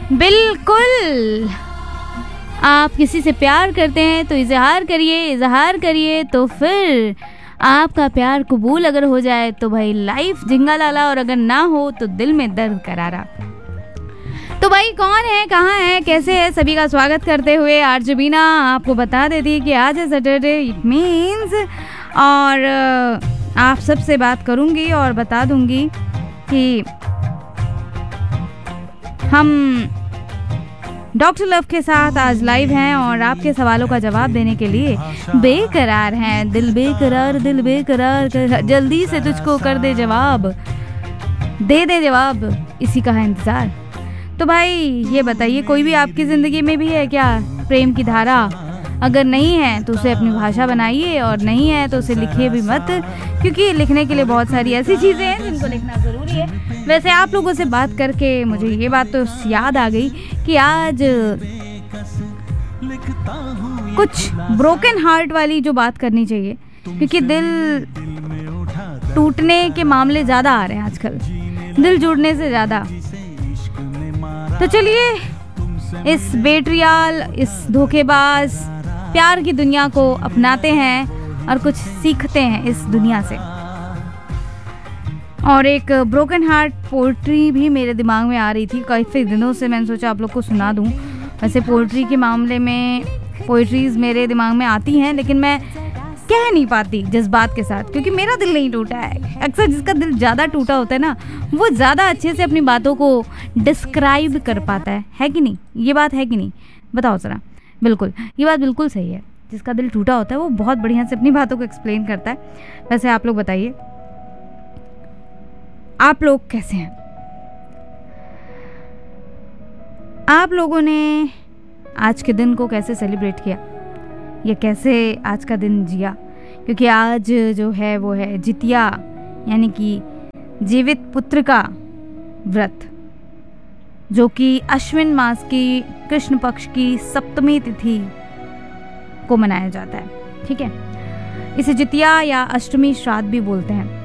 बिल्कुल, आप किसी से प्यार करते हैं तो इजहार करिए तो फिर आपका प्यार कबूल अगर हो जाए तो भाई लाइफ झिंगा लाला, और अगर ना हो तो दिल में दर्द करारा। तो भाई कौन है, कहाँ है, कैसे है, सभी का स्वागत करते हुए आरजे बीना आपको बता देती है कि आज है सैटरडे, इट मीन्स, और आप सबसे बात करूंगी और बता दूंगी कि हम डॉक्टर लव के साथ आज लाइव हैं और आपके सवालों का जवाब देने के लिए बेकरार हैं। दिल बेकरार जल्दी से तुझको कर दे जवाब, दे दे जवाब, इसी का है इंतजार। तो भाई ये बताइए, कोई भी आपकी ज़िंदगी में भी है क्या प्रेम की धारा? अगर नहीं है तो उसे अपनी भाषा बनाइए, और नहीं है तो उसे लिखिए भी मत, क्योंकि लिखने के लिए बहुत सारी ऐसी चीज़ें हैं जिनको लिखना ज़रूरी है। वैसे आप लोगों से बात करके मुझे ये बात तो याद आ गई कि आज कुछ ब्रोकन हार्ट वाली जो बात करनी चाहिए, क्योंकि दिल टूटने के मामले ज़्यादा आ रहे हैं आजकल, दिल जुड़ने से ज़्यादा। तो चलिए इस बेट्रियाल, इस धोखेबाज प्यार की दुनिया को अपनाते हैं और कुछ सीखते हैं इस दुनिया से। और एक ब्रोकन हार्ट पोएट्री भी मेरे दिमाग में आ रही थी काफ़ी दिनों से, मैंने सोचा आप लोग को सुना दूं। वैसे पोएट्री के मामले में पोएट्रीज मेरे दिमाग में आती हैं, लेकिन मैं कह नहीं पाती जज्बात के साथ, क्योंकि मेरा दिल नहीं टूटा है। अक्सर जिसका दिल ज़्यादा टूटा होता है ना, वो ज़्यादा अच्छे से अपनी बातों को डिस्क्राइब कर पाता है कि नहीं? ये बात है कि नहीं, बताओ ज़रा। बिल्कुल, ये बात बिल्कुल सही है। जिसका दिल टूटा होता है वो बहुत बढ़िया से अपनी बातों को एक्सप्लेन करता है। वैसे आप लोग बताइए, आप लोग कैसे हैं? आप लोगों ने आज के दिन को कैसे सेलिब्रेट किया, या कैसे आज का दिन जिया? क्योंकि आज जो है वो है जितिया, यानी कि जीवित पुत्र का व्रत, जो कि अश्विन मास की कृष्ण पक्ष की सप्तमी तिथि को मनाया जाता है। ठीक है, इसे जितिया या अष्टमी श्राद्ध भी बोलते हैं।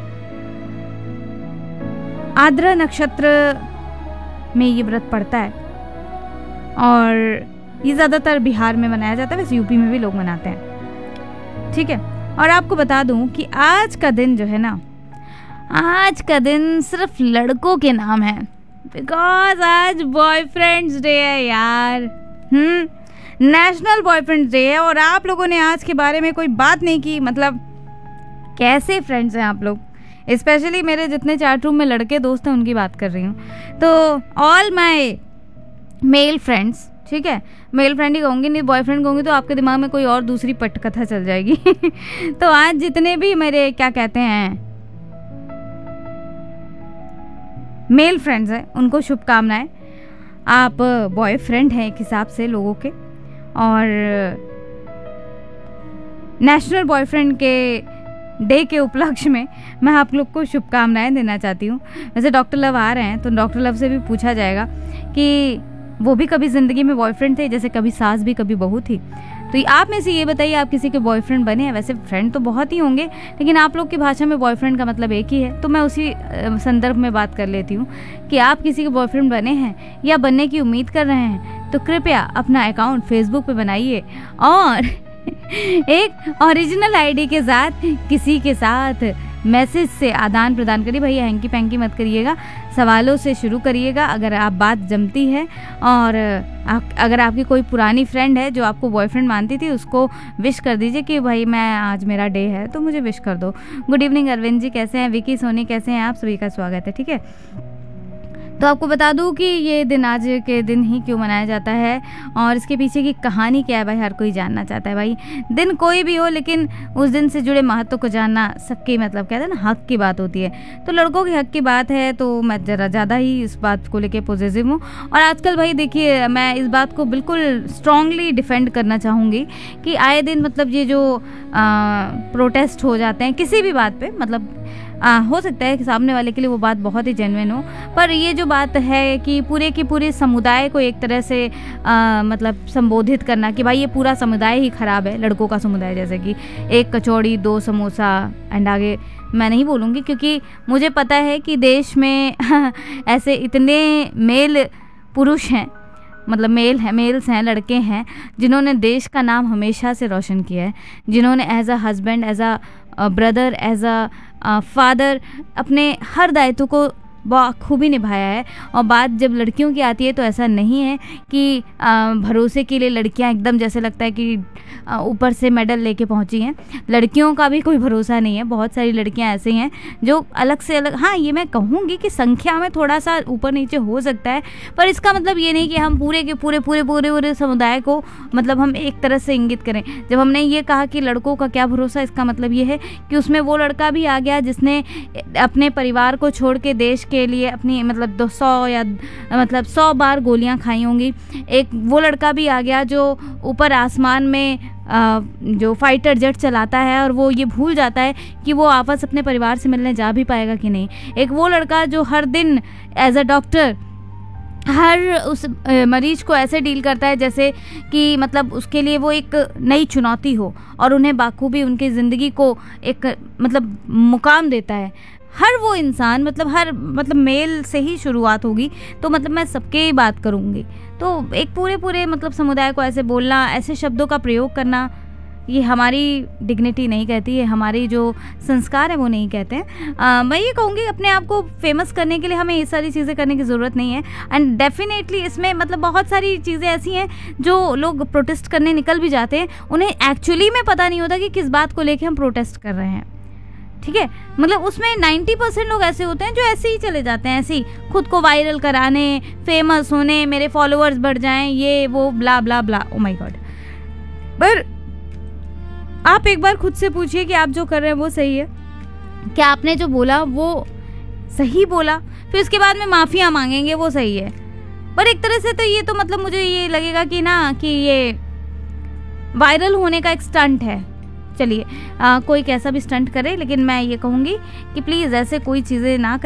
आद्रा नक्षत्र में ये व्रत पड़ता है और ये ज़्यादातर बिहार में मनाया जाता है, वैसे यूपी में भी लोग मनाते हैं। ठीक है, और आपको बता दूं कि आज का दिन जो है ना, आज का दिन सिर्फ लड़कों के नाम है, बिकॉज आज बॉयफ्रेंड्स डे है यार। नेशनल बॉयफ्रेंड्स डे है, और आप लोगों ने आज के बारे में कोई बात नहीं की। मतलब कैसे फ्रेंड्स हैं आप लोग? स्पेशली मेरे जितने चैट रूम में लड़के दोस्त हैं उनकी बात कर रही हूँ। तो ऑल माय मेल फ्रेंड्स, ठीक है, मेल फ्रेंड ही कहूँगी, नहीं बॉयफ्रेंड कहूँगी तो आपके दिमाग में कोई और दूसरी पटकथा चल जाएगी। तो आज जितने भी मेरे क्या कहते हैं मेल फ्रेंड्स हैं, उनको शुभकामनाएं। आप बॉयफ्रेंड हैं एक हिसाब से लोगों के, और नेशनल बॉयफ्रेंड के डे के उपलक्ष्य में मैं आप लोग को शुभकामनाएं देना चाहती हूँ। वैसे डॉक्टर लव आ रहे हैं तो डॉक्टर लव से भी पूछा जाएगा कि वो भी कभी ज़िंदगी में बॉयफ्रेंड थे, जैसे कभी सास भी कभी बहू थी। तो आप में से ये बताइए, आप किसी के बॉयफ्रेंड बने हैं? वैसे फ्रेंड तो बहुत ही होंगे, लेकिन आप लोग की भाषा में बॉयफ्रेंड का मतलब एक ही है, तो मैं उसी संदर्भ में बात कर लेती हूँ कि आप किसी के बॉयफ्रेंड बने हैं या बनने की उम्मीद कर रहे हैं, तो कृपया अपना अकाउंट फेसबुक पे बनाइए और एक ओरिजिनल आईडी के साथ किसी के साथ मैसेज से आदान प्रदान करिए। भैया हैंकी पैंकी मत करिएगा, सवालों से शुरू करिएगा अगर आप बात जमती है। और अगर आपकी कोई पुरानी फ्रेंड है जो आपको बॉयफ्रेंड मानती थी, उसको विश कर दीजिए कि भाई मैं आज मेरा डे है तो मुझे विश कर दो। गुड इवनिंग अरविंद जी, कैसे हैं? विकी सोनी कैसे हैं? आप सभी का स्वागत है। ठीक है, तो आपको बता दूं कि ये दिन आज के दिन ही क्यों मनाया जाता है और इसके पीछे की कहानी क्या है, भाई हर कोई जानना चाहता है। भाई दिन कोई भी हो, लेकिन उस दिन से जुड़े महत्व को जानना सबके मतलब कहते हैं ना, हक की बात होती है। तो लड़कों के हक की बात है तो मैं ज़रा ज़्यादा ही इस बात को लेके पॉजिटिव हूँ। और आजकल भाई देखिए, मैं इस बात को बिल्कुल स्ट्रांगली डिफेंड करना चाहूँगी कि आए दिन मतलब ये जो प्रोटेस्ट हो जाते हैं किसी भी बात पे, मतलब हो सकता है कि सामने वाले के लिए वो बात बहुत ही जेन्युइन हो, पर ये जो बात है कि पूरे के पूरे समुदाय को एक तरह से मतलब संबोधित करना कि भाई ये पूरा समुदाय ही ख़राब है, लड़कों का समुदाय, जैसे कि एक कचौड़ी 2 समोसा एंड आगे मैं नहीं बोलूँगी, क्योंकि मुझे पता है कि देश में ऐसे इतने मेल पुरुष हैं मतलब मेल्स हैं, लड़के हैं जिन्होंने देश का नाम हमेशा से रोशन किया है, जिन्होंने as a husband, as a brother, as a father अपने हर दायित्व को बखूबी निभाया है। और बात जब लड़कियों की आती है तो ऐसा नहीं है कि भरोसे के लिए लड़कियां एकदम जैसे लगता है कि ऊपर से मेडल लेके पहुंची हैं। लड़कियों का भी कोई भरोसा नहीं है, बहुत सारी लड़कियां ऐसी हैं जो अलग से अलग, हाँ ये मैं कहूँगी कि संख्या में थोड़ा सा ऊपर नीचे हो सकता है, पर इसका मतलब ये नहीं कि हम पूरे के पूरे पूरे पूरे पूरे समुदाय को मतलब हम एक तरह से इंगित करें। जब हमने ये कहा कि लड़कों का क्या भरोसा, इसका मतलब ये है कि उसमें वो लड़का भी आ गया जिसने अपने परिवार को छोड़ के देश के लिए अपनी मतलब 200 या मतलब 100 बार गोलियां खाई होंगी। एक वो लड़का भी आ गया जो ऊपर आसमान में जो फाइटर जेट चलाता है और वो ये भूल जाता है कि वो आपस अपने परिवार से मिलने जा भी पाएगा कि नहीं। एक वो लड़का जो हर दिन एज अ डॉक्टर हर उस मरीज को ऐसे डील करता है जैसे कि मतलब उसके लिए वो एक नई चुनौती हो और उन्हें बाखूबी उनकी ज़िंदगी को एक मतलब मुकाम देता है। हर वो इंसान मतलब मेल से ही शुरुआत होगी, तो मतलब मैं सबके ही बात करूँगी। तो एक पूरे मतलब समुदाय को ऐसे बोलना, ऐसे शब्दों का प्रयोग करना, ये हमारी डिग्निटी नहीं कहती है, हमारी जो संस्कार है वो नहीं कहते हैं। मैं ये कहूँगी अपने आप को फेमस करने के लिए हमें ये सारी चीज़ें करने की ज़रूरत नहीं है। एंड डेफिनेटली इसमें मतलब बहुत सारी चीज़ें ऐसी हैं जो लोग प्रोटेस्ट करने निकल भी जाते हैं, उन्हें एक्चुअली में पता नहीं होता कि किस बात को लेके हम प्रोटेस्ट कर रहे हैं। ठीक है, मतलब उसमें 90% लोग ऐसे होते हैं जो ऐसे ही चले जाते हैं, ऐसे ही खुद को वायरल कराने, फेमस होने, मेरे फॉलोअर्स बढ़ जाएं, ये वो ब्ला ब्ला ब्ला। Oh my God. पर आप एक बार खुद से पूछिए कि आप जो कर रहे हैं वो सही है क्या? आपने जो बोला वो सही बोला? फिर उसके बाद में माफिया मांगेंगे वो सही है, पर एक तरह से तो ये तो मतलब मुझे ये लगेगा कि ना कि ये वायरल होने का एक स्टंट है। चलिए कोई कैसा भी स्टंट करे, लेकिन मैं ये कहूँगी कि प्लीज़ ऐसे कोई चीज़ें ना